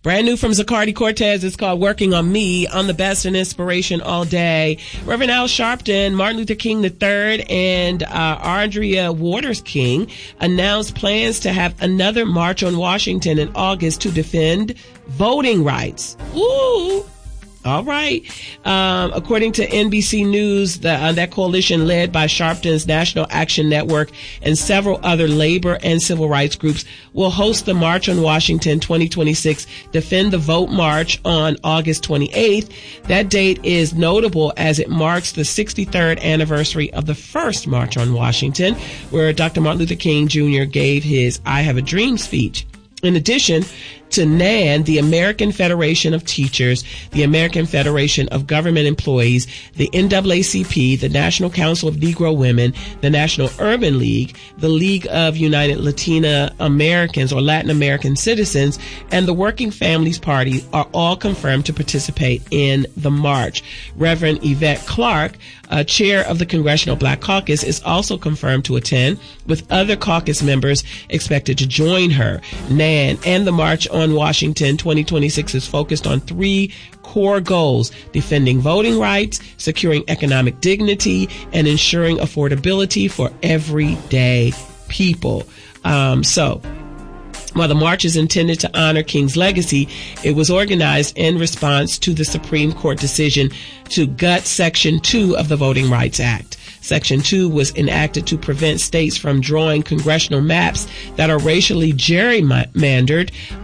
Brand new from Zacardi Cortez. It's called Working on Me on the Best and Inspiration All Day. Reverend Al Sharpton, Martin Luther King III, and Andrea Waters King announced plans to have another march on Washington in August to defend voting rights. Ooh. All right. According to NBC News, that coalition led by Sharpton's National Action Network and several other labor and civil rights groups will host the March on Washington 2026 Defend the Vote March on August 28th. That date is notable as it marks the 63rd anniversary of the first March on Washington, where Dr. Martin Luther King Jr. gave his I Have a Dream speech. In addition to NAN, the American Federation of Teachers, the American Federation of Government Employees, the NAACP, the National Council of Negro Women, the National Urban League, the League of United Latina Americans or Latin American Citizens, and the Working Families Party are all confirmed to participate in the march. Reverend Yvette Clarke, chair of the Congressional Black Caucus, is also confirmed to attend, with other caucus members expected to join her. NAN and the March on Washington 2026 is focused on three core goals: defending voting rights, securing economic dignity, and ensuring affordability for everyday people. While the march is intended to honor King's legacy, it was organized in response to the Supreme Court decision to gut Section 2 of the Voting Rights Act. Section 2 was enacted to prevent states from drawing congressional maps that are racially gerrymandered